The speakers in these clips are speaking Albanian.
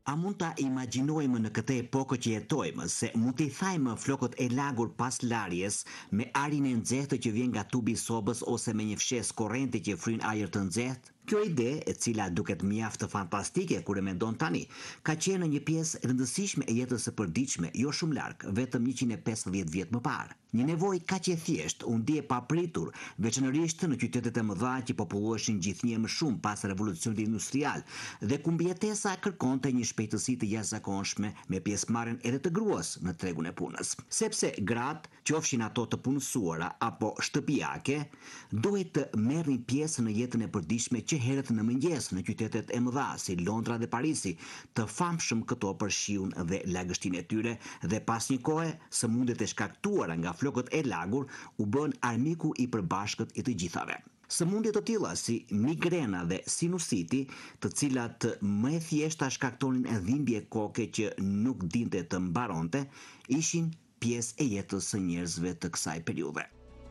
A mund ta imagjinojmë në këtë epokë që jetojmë se mund t'i thajmë flokët e lagur pas larjes me arin e nxehtë që vjen nga tubi i sobës ose me një fshes korrenti që fryn ajër të nxehtë? Kjo ide, e cila duket mjaft fantastike kur e mendon tani, ka qenë një pjesë e rëndësishme e jetës së përditshme, jo shumë larg, vetëm 150 vjet më parë. Një nevojë kaq e thjeshtë u ndje papritur, veçanërisht në qytetet e mëdha që populloheshin gjithnjë më shumë pas revolucionit industrial dhe ku mbijetesa kërkonte një shpejtësi të jashtëzakonshme me pjesëmarrjen edhe të gruas në tregun e punës. Sepse gratë, qofshin ato të punësuara apo shtëpiake, duhet të merrin pjesë në jetën e përditshme që herët në mëngjes në qytetet e mëdha si Londra dhe Parisi, të famshëm këto për shiun dhe lagështinë e tyre, dhe pas një kohe sëmundjet e shkaktuara nga flokët e lagur u bën armiku i përbashkët i të gjithave. Sëmundje të tilla si migrena dhe sinusiti, të cilat më e thjeshta shkaktonin dhimbje koke që nuk dinte të mbaronte, ishin pjesë e jetës së njerëzve të kësaj periudhe.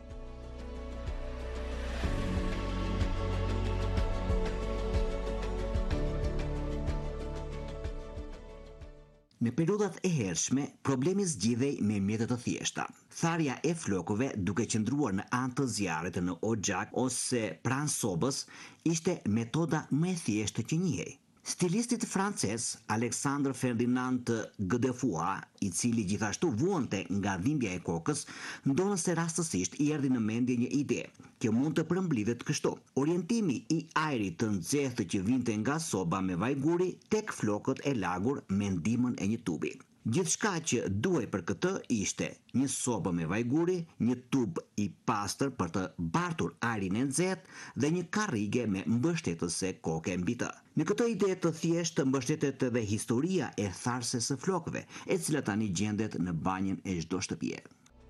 Në periudhat e hershme, problemi zgjidhej me mjete të thjeshta. Tharja e flokëve, duke qëndruar në anë të zjarrit në oxhak ose pranë sobës, ishte metoda më e thjeshtë që njihej. Stilistit francez Alexandre Ferdinand Godefroy, i cili gjithashtu vuante nga dhimbja e kokës, ndonë se rastësisht i erdhi në mendje një ide që mund të përmblidhet kështu: orientimi i ajrit të nxehtë që vinte nga soba me vaj guri tek flokët e lagur me ndihmën e një tubi. Gjithçka që duhej për këtë ishte një sobë me vaj guri, një tub i pastër për të bartur ajrin e nxehtë dhe një karrige me mbështetëse koke mbi të. Në këtë ide të thjeshtë mbështetet edhe historia e tharses së flokëve, e cila tani gjendet në banjën e çdo shtëpie.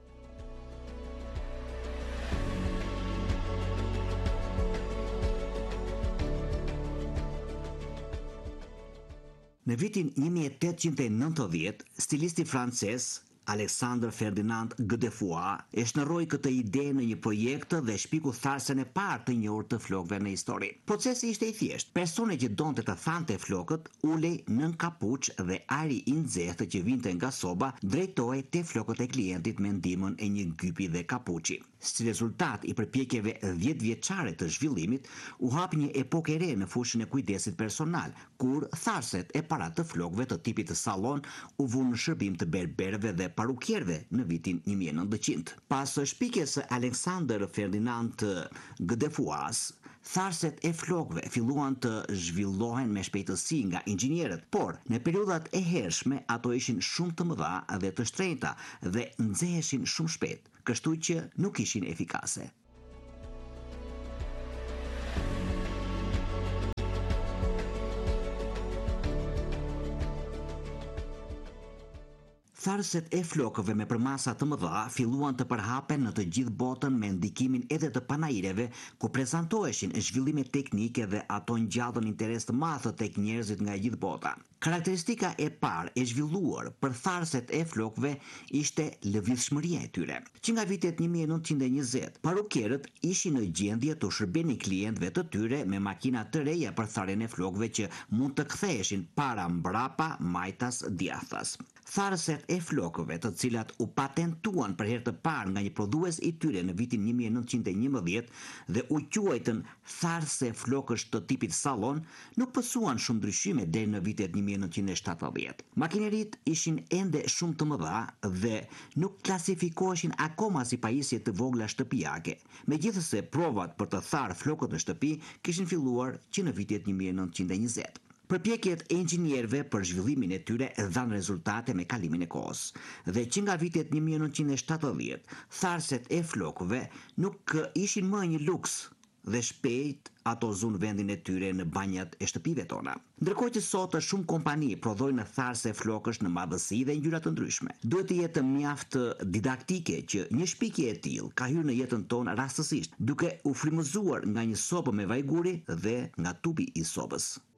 Në vitin 1890, stilisti francez Alexandre Ferdinand Godefroy e shndërroi këtë ide në një projekt dhe shpiku tharsen e parë të njohur të flokëve në histori. Procesi ishte i thjeshtë. Personi që donte të thante flokët ulej nën kapuç dhe ajri i nxehtë që vinte nga soba drejtohej te flokët e klientit me ndihmën e një gypi dhe kapuçi. Si rezultat i përpjekjeve 10 vjeçare të zhvillimit, u hap një epokë e re në fushën e kujdesit personal, kur tharset e para të flokëve të tipit sallon u vunë në shërbim të berberëve dhe parukierëve në vitin 1900. Pas shpikjes së Alexander Ferdinand Godefroy, tharset e flokëve filluan të zhvillohen me shpejtësi nga inxhinierët, por në periudhat e hershme ato ishin shumë të mëdha dhe të shtrenjta dhe nxeheshin shumë shpejt, kështu që nuk ishin efikase. Tharset e flokëve me përmasa të mëdha filluan të përhapen në të gjithë botën me ndikimin edhe të panajireve ku prezantoheshin zhvillime teknike dhe ato ngjallën interes të madh tek njerëzit nga gjithë bota. Karakteristika e parë e zhvilluar për tharset e flokëve ishte lëvizshmëria e tyre. Që nga vitet 1920, parukierët ishin në gjendje të shërbenin klientëve të tyre me makina të reja për tharjen e flokëve që mund të ktheheshin para mbrapa majtas djathtas. Tharset e flokëve, të cilat u patentuan për herë të parë nga një prodhues i tyre në vitin 1911 dhe u quajtën tharse flokësh të tipit sallon, nuk pësuan shumë ndryshime deri në vitet 1970. Makineritë ishin ende shumë të mëdha dhe nuk klasifikoheshin akoma si pajisje të vogla shtëpiake. Megjithëse provat për të tharë flokët në shtëpi kishin filluar që në vitet 1920. Përpjekjet e inxhinierëve për zhvillimin e tyre dhanë rezultate me kalimin e kohës. Dhe që nga vitet 1970, tharset e flokëve nuk ishin më një luks dhe shpejt ato zunë vendin e tyre në banjat e shtëpive tona. Ndërkohë që sot shumë kompani prodhojnë tharse flokësh në madhësi dhe ngjyra të ndryshme. Duhet të jetë mjaft didaktike që një shpikje e tillë ka hyrë në jetën tonë rastësisht, duke u frymëzuar nga një sobë me vaj guri dhe nga tubi i sobës.